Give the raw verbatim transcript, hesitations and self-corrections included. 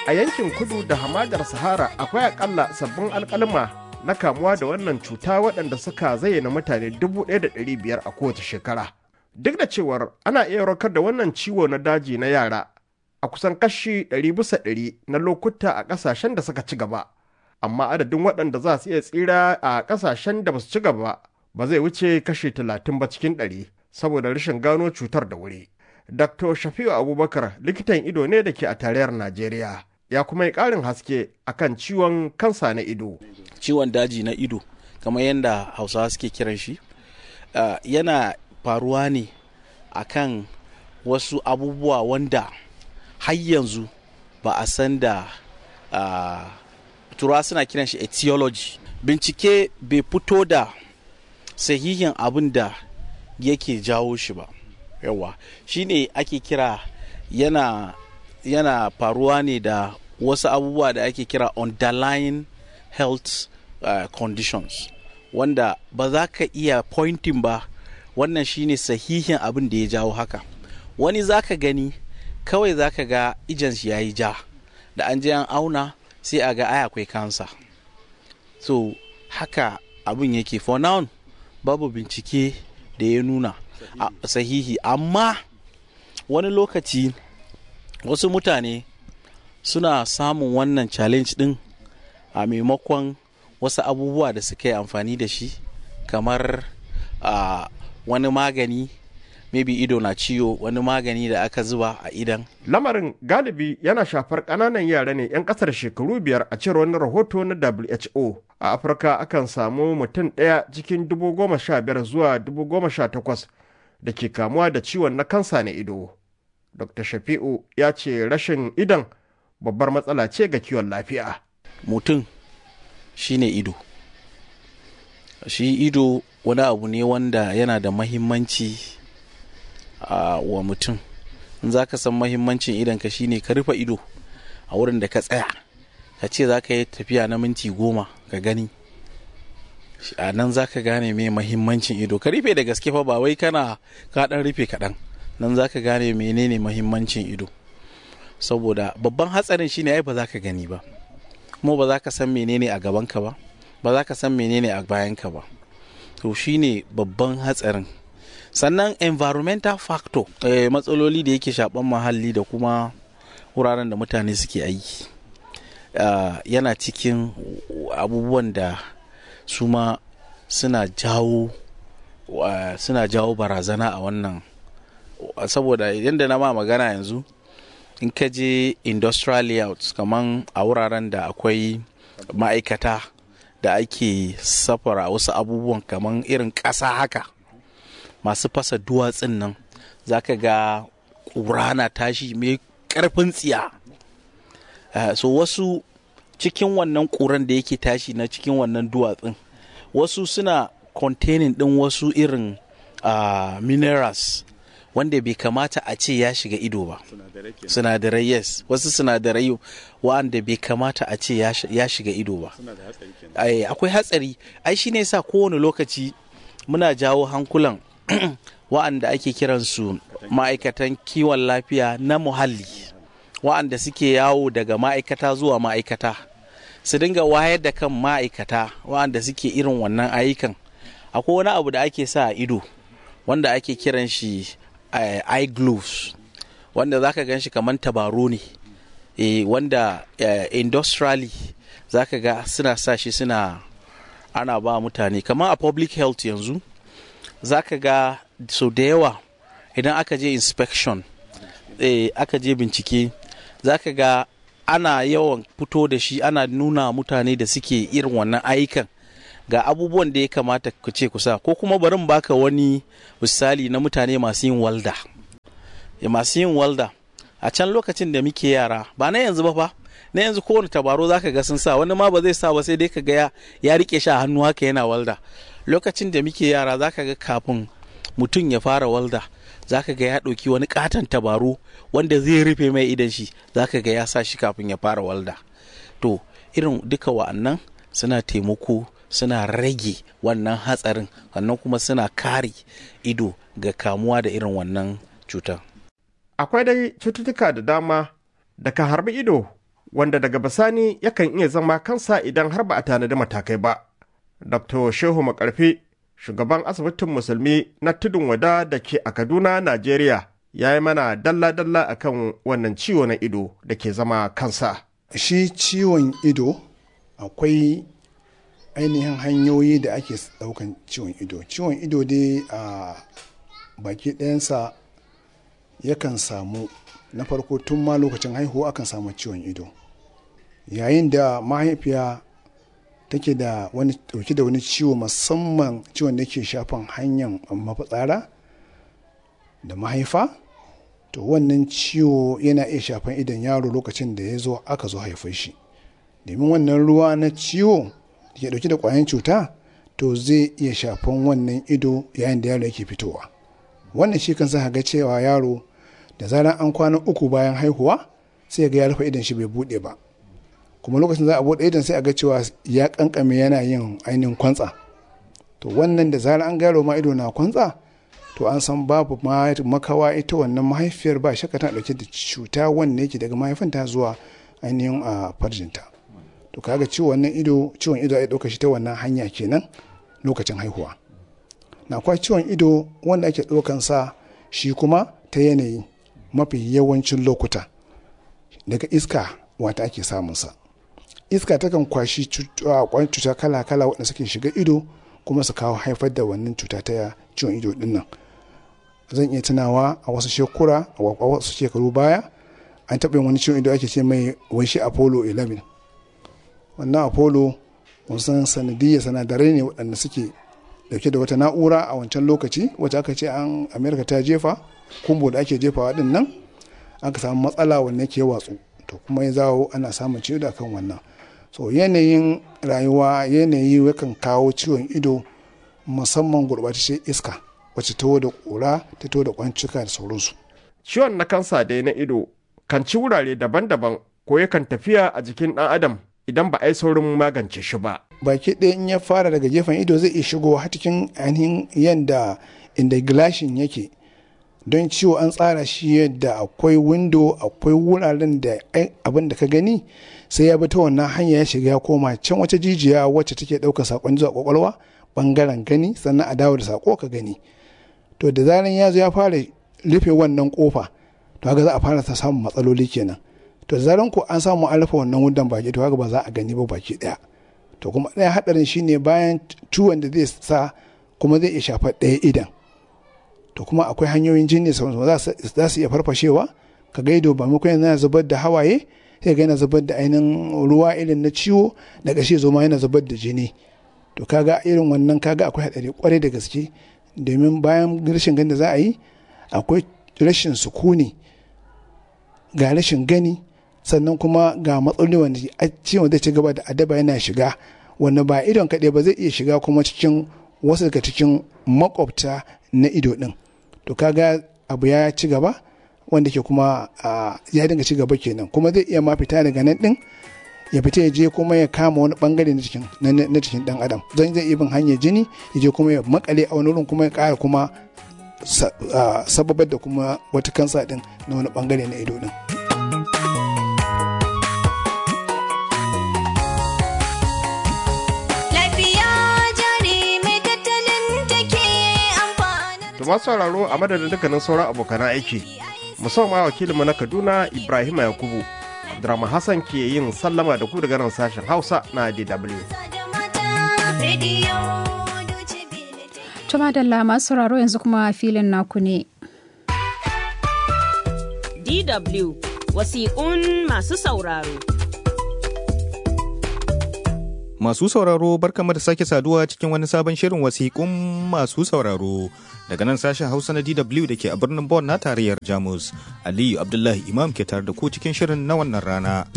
a yankin kudu da hamadar Sahara akwai akalla sabbin alkalma na kamuwa da wannan cuta waɗanda suka zayyana mutane dubu ɗaya da ɗari biyar a kowace shekara. Duk da cewar ana iya warkar da wannan ciwo na daji na yara a kusan kashi ɗari bisa ɗari na lokuta a ƙasashen da suka ci gaba, amma adadin waɗanda za su iya tsira a ƙasashen da ba su ci gaba ba zai wuce kashi talatin ba cikin ɗari saboda rashin gano cutar da wuri. Dakta Shafi'u Abubakar likitan ido ne da ke a tarayyar Najeriya, ya kuma yi ƙarin haske akan ciwon kansa na ido. Ciwon daji na ido kamar yadda Hausawa suke kiran shi uh, yana faruwa ne akan wasu abubuwa wanda har yanzu ba a san da uh, turawa suna kiran shi etiology. Bincike bai fito da sahihin abin da yake jawo shi ba. Yawa shine ake kira yana yana faruwa ne da wasu abubuwa da ake kira underlying health uh, conditions wanda ba za ka iya pointing ba wannan shine sahihin abin da ya jawo haka. Wani za ka gani kawai za ka ga ijan shi ya yi ja da an je an auna sai a ga ai akwai kansa. So haka abin yake. For now babu bincike da ya nuna sahihi, sahihi. Amma wani lokaci wasu mutane suna samun wannan challenge din a maimakon wasu abubuwa da suka yi amfani da shi kamar uh, wani magani, maybe ido na ciwo, wani magani da aka zuba a idan. Lamarin galibi yana shafar ƙananan yara ne 'yan ƙasar shekaru biyar a cewar wani rahoto na W H O. A Afirka akan samu mutum ɗaya cikin dubu goma sha biyar zuwa dubu goma sha takwas da ke kamuwa da ciwon na kansa na ido. Dokta Shafi'u ya ce rashin idon babbar matsala ce ga kiwon lafiya. Mutum shi ne ido. Shi ido wani abu ne wanda yana da mahimmanci uh, wa mutum. In za ka san mahimmancin idonka shi ne ka rufe ido a wurin da ka tsaya. Ka ce za ka yi tafiya na minti goma ka gani. A nan za ka gane mai mahimmancin ido. Ka rufe da gaske fa ba wai kana ka ɗan rufe kaɗan. Nan za ka gane menene mahimmancin ido. Saboda babban hatsarin shine ai ba za ka gani ba. Kuma ba za ka san menene a gabanka ba. Ba za ka san menene a bayanka ba. To shine babban hatsarin. Sannan environmental factor, eh, matsaloli da yake shaɓan muhalli da kuma wuraren da mutane suke aiki. Uh, yana cikin abubuwan da su ma suna jawo uh, suna jawo barazana a wannan. Saboda idan da na ma magana yanzu in ka je industrial layouts kaman a wuraren da akwai ma'aikata da ake safara wasu abubuwan kaman irin ƙasa haka masu fasa duwatsun nan za ka ga ƙura na tashi mai ƙarfin tsiya. Uh, so wasu cikin wannan ƙuran da yake tashi na cikin wannan duwatsun wasu suna containing ɗin wasu irin uh, minerals wanda bai kamata a ce ya shiga ido ba. Sinadarai, yes. Wasu sinadarai wanda bai kamata a ce ya shiga ido ba. Akwai hatsari. Ai shi ne sa kowane lokaci muna jawo hankulan wa'anda ake kiransu ma'aikatan kiwon lafiya na muhalli, wa'anda suke yawo daga ma'aikata zuwa ma'aikata, su dinga wayar da kan ma'aikata wa'anda suke irin wannan ayyukan. Akwai wani abu da ake sa a ido wanda ake kiran shi Uh, eye gloves wanda zaka gan shi kamar tabaro ne e, wanda uh, industrially zaka ga suna sa shi suna ana ba mutane kamar a public health yanzu zaka ga so da yawa idan aka je inspection e, aka je bincike zaka ga ana yawan fito da shi ana nuna mutane da suke irin wannan ayyukan ga abubuwan da ya kamata ku ce kusa ko kuma barin baka wani misali na mutane masu yin walda. Masu yin walda a can lokacin da muke yara ba na yanzu ba fa na yanzu kowane tabaro zaka ga sun sa wani ma ba zai sa ba sai dai ka ga ya rike shi a hannu haka yana walda. Lokacin da muke yara zaka ga kafin mutum ya fara walda zaka ga ya ɗauki wani katon tabaro wanda zai rufe mai idan shi zaka ga ya sa shi kafin ya fara walda. To irin duka wa'annan suna taimako suna rage wannan hatsarin wannan kuma suna kare ido ga kamuwa da irin wannan cutar. Akwai dai cututtuka da dama da ka harbi ido wanda daga bisani yakan iya zama kansa idan har ba a tanadi matakai ba. Doktor Shehu Makarfi, shugaban asibitin musulmi na tudun wada da ke a Kaduna, Najeriya, ya yi mana dalla-dalla akan wannan ciwo na ido da ke zama kansa. Shi ciwon ido akwai ainihin hanyoyi da ake daukan ciwon ido. Ciwon ido dai a baki ɗayansa yakan samu na farko tun ma lokacin haihuwa akan samu ciwon ido. Yayin da mahaifiya take da wani dauke da wani ciwo, musamman ciwon da ke shafan hanyar mafitsara da mahaifa, to wannan ciwo yana iya shafan idon yaro lokacin da ya zo aka zo haifar shi. Domin wannan ruwa na ciwo da ke dauke da kwayan cuta to zai iya shafan wannan ido yayin da yaro yake fitowa. Wannan shi kan sa ga cewa yaro da zaran an kwana uku bayan haihuwa sai ga ya rufe idon shi bai bude ba, kuma lokacin za a bude idon sai a ga cewa ya kankame yana yin ainihin kwantsa. To wannan da zaran an gano ma ido na kwantsa to an san babu makawa ita wannan mahaifiyar ba shakka tana dauke da cuta wanda yake daga mahaifinta zuwa ainihin a farjinta. To kaga ciwon wannan ido, ciwon ido ya dauka shi ta wannan hanya kenan lokacin haihuwa. Na kwa ciwon ido wanda ake daukan sa shi kuma ta yanayi, mafi yawancin lokuta daga iska wata ake samun sa. Iska takan kwashi kwan cuta kala-kala waɗanda suke shiga ido kuma su kawo haifar da wannan cuta ta ciwon ido din nan. Zan iya tunawa a wasu shekura a wasu shekaru baya an taɓa yin wani ciwon ido ake ce mai wanshi Apollo eleven. Wannan Apollo wasan sanadiyya sanadarai ne waɗanda suke dauke da wata na'ura a wancan lokaci wacce aka ce an Amerika ta jefa kumbo da ake jefawa din nan, aka samu matsala wanda ke watsu, to kuma ya zawo ana samun ciwo da kan wannan. So yanayin rayuwa, yanayi yakan kawo ciwon ido, musamman gurɓataccen iska wacce taho da ƙura ta taho da kwancuka da sauransu. Ciwon na kansa dai na ido kan ci wurare daban-daban ko yakan tafiya a jikin ɗan adam idan ba a yi saurin magance shi ba. Baki ɗaya in ya fara daga gefen ido zai iya shigo har cikin ainihin yadda inda gilashin yake, don ciwo an tsara shi yadda akwai windo, akwai wuraren da abin da ka gani sai ya bi ta wannan hanya ya shiga ya koma can wata jijiya wacce take ɗaukar sakon zuwa kwakwalwa bangaren gani, sannan a dawo da sako ka gani. To da zaran ya zo ya fara rufe wannan kofa to haka za a fara ta samun matsaloli kenan. To da zaran ko an samu an rufe wannan wundan baki to haka ba za a gani ba baki ɗaya. To kuma ɗaya haɗarin shine bayan ciwon da zai sa kuma zai iya shafar ɗaya idan. To kuma akwai hanyoyin jini za su iya farfashewa, ka ga ido ba maimakon yana zubar da hawaye sai ga yana zubar da ainihin ruwa irin na ciwo, da ƙarshe zo ma yana zubar da jini. To kaga irin wannan kaga akwai haɗari kwarai da gaske, domin bayan rashin gani da za a yi akwai rashin sukuni, ga rashin gani, sannan kuma ga matsaloli wanda ciwon zai ci gaba da adaba yana shiga, wanda ba idon kaɗai ba zai iya shiga kuma cikin wasu daga cikin makwabta na ido ɗin. To kaga abu ya ci gaba wanda ke kuma ya dinga ci gaba kenan, kuma zai iya ma fita daga nan ɗin ya fita ya je kuma ya kama wani bangare na cikin na cikin ɗan adam, zan zai iya bin hanyar jini ya je kuma ya makale a wani wurin kuma ya ƙara kuma sababar da kuma wata kansa ɗin na wani bangare na ido ɗin. masu sauraro a madadin dukkanin sauran abokan aiki, musamman wakilinmu na Kaduna Ibrahim Yakubu, Abdurrahman Hassan ke yin sallama da ku daga nan sashen Hausa na D W. Tuma dalla masu sauraro yanzu kuma filin naku ne. D W wasiƙun masu sauraro. Masu sauraro barkamu da sake saduwa cikin wani sabon shirin wasiƙun masu sauraro daga nan sashen Hausa na D W da ke a birnin Bonn na tarayyar Jamus. Aliyu Abdullahi Imam ke tare da ku cikin shirin na wannan rana.